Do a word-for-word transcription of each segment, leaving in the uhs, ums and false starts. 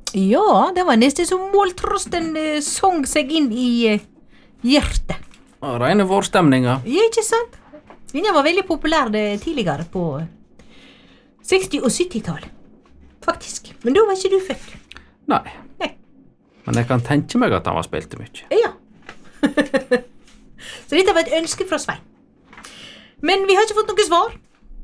Ja, det var nesten som måltrosten eh, sång seg inn i eh, hjertet. Og rene vårstemninger. Ja, ikke sant? Denne var veldig populær det, tidligere på seksti- og sytti-tallet. Faktisk. Men da var ikke du født. Nei. Nei. Men jeg kan tenke meg at han var spilt mye. Ja. Så dette var et ønske fra Svein. Men vi har ikke fått noe svar.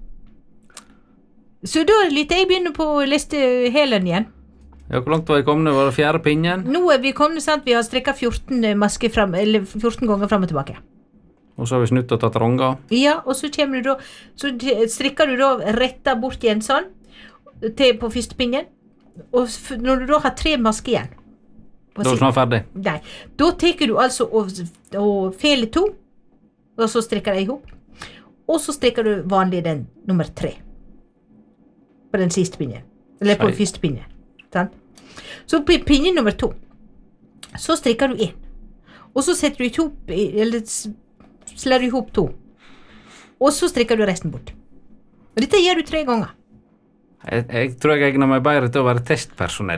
Så da lytter jeg begynne på liste helen igjen. Ja, hvor langt var jeg kommet? Var det fjerde pinnen? Nå er vi kommet, sant? Vi har strekket fjorten masker frem, eller fjorten ganger frem og tilbake. Og så har vi snutt og tatt ronga. Ja, og så kommer du da, så strikker du da retta bort igjen sånn, til på første pinnen. Og f- når du da har tre masker igjen. Da er du snart ferdig. Nei, da teker du altså og, og feler to, og så strikker jeg ihop. Og så strikker du vanlig den nummer tre. På den siste pinnen. Eller på Hei. første pinnen. Sant? Så på pinne nummer to, så strikker du inn. Og så setter du ihop, eller s- slår du ihop to. Og så strikker du resten bort. Og dette gjør du tre ganger. Jeg, jeg tror jeg egner meg bedre til å være testpersonell.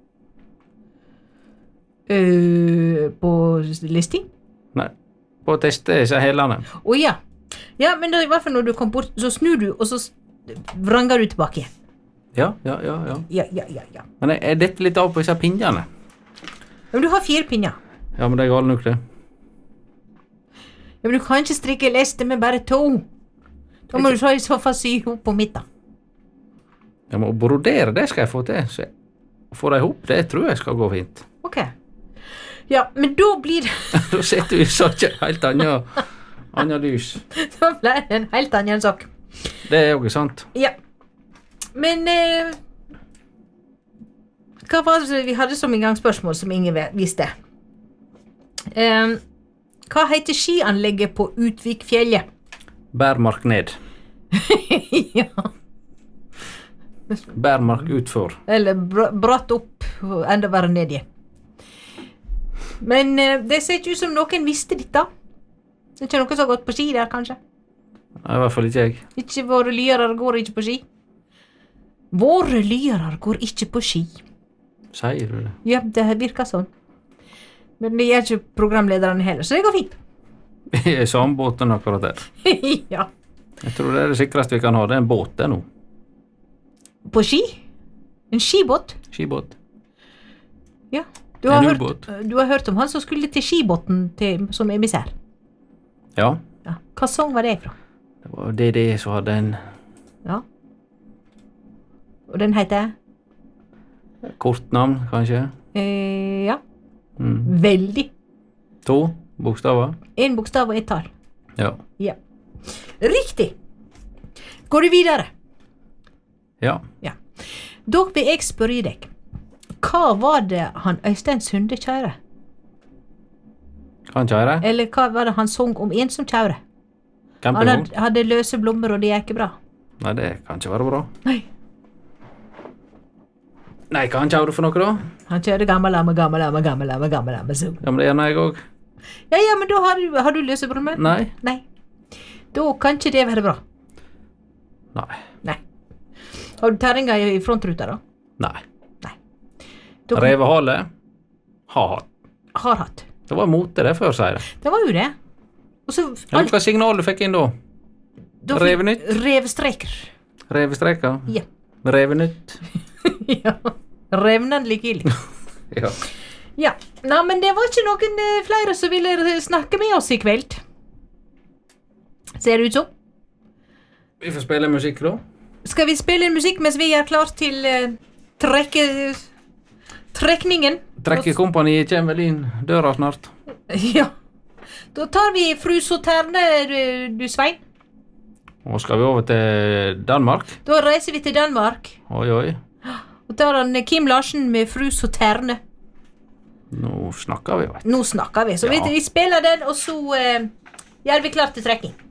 Øh, på listing? Nei, på å teste disse helene. Å ja. Ja, men da, i hvert fall når du kom bort, så snur du, og så s- vranger du tilbake igjen. Ja, ja, ja, ja. Ja, ja, ja, ja. Men jeg, jeg detter litt av på disse pinnene. Men du har fire pinner. Ja, men det er galt nok det. Ja, men du kan ikke strikke leste med bare to. Da må du så i så fall sy ihop på midten. Jeg må brodere, det skal jeg få til. Så jeg får det ihop, det tror jeg skal gå fint. Ok. Ja, men da blir det, Da setter vi så ikke helt annet, annet lys. da blir det en helt annen sak. Det er jo ikke sant. Ja. Men eh, hva var det vi hadde som en gang spørsmål som ingen ve- visste? Eh, hva heter skianlegget på Utvikfjellet? Bærmark ned. Ja. Bærmark utfor. Eller br bratt opp og enda verre ned igjen. Men eh, det ser ikke ut som noen visste dette. Det er ikke noen som har gått på ski der, kanskje. Nei, i hvert fall ikke jeg. Ikke våre lyrere går ikke på ski. Våre lyrere går ikke på ski. Sier du det? Ja, det virker sånn. Men det gjør ikke programlederne heller, så det går fint. Vi er i samme båten akkurat der. Ja. Jeg tror det er det sikreste vi kan ha. Det er en båt det nå. På ski? En skibåt? Skibåt. Ja. Du har, En hørt, ubåt. du har hørt om han som skulle til skibåten til, som emissær. Ja. Ja. Hva sang var det fra? Det var D D som hadde en Ja. Og den heter? kortnavn, kanskje. Eh, ja. Mm. Veldig. To bokstaver. En bokstav og et tall. Ja. Ja. Riktig. Går du videre? Ja. Ja. Da vil jeg spørre deg. Hva var det han Øystein Sunde kjører? Kan kjøre. Eller hva var det han sang om en som kjører? Han Campingvogn. hadde, hadde løse blommer, og det gikk bra. Nei, det kan ikke være bra. Nei. Nei, hva han kjører for noe da? Han kjører gammel lamme, gammel lamme, gammel lamme, gammel lamme. Så. Ja, men det gjør jeg òg. Ja, ja, men da har du, har du løse blommer? Nei. Nei. Da kan ikke det være bra. Nei. Nei. Har du terringer i frontruta da? Nei. Nei. Da kan- Revehale. Ha-ha. Har hatt. Det var mote det før, sier jeg. Det var jo det. Og så Ja, hva signal du fikk inn da? da fikk- Revenytt? Revestreker. Revestreker? Ja. Revenytt? Ja. Revnende likelig. Ja. Ja. Nei, men det var ikke noen eh, flere som ville snakke med oss i kveld. Ser det ut som. Vi får spille musikk da. Skal vi spille musikk mens vi er klar til uh, trekke... trekningen? Trekkekompaniet kommer vel inn døra snart. Ja. Da tar vi Fru Sauterne, du, du Svein. Og skal vi over til Danmark? Da reiser vi til Danmark. Oi, oi. Og tar han Kim Larsen med Fru Sauterne. Nå snakker vi, vet du. Nå snakker vi. Så Ja. vi, vi spiller den, og så uh, gjør vi klart til trekking.